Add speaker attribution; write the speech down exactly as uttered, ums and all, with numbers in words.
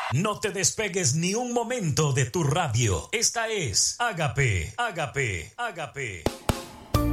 Speaker 1: No te despegues ni un momento de tu radio. Esta es Ágape, Ágape, Ágape.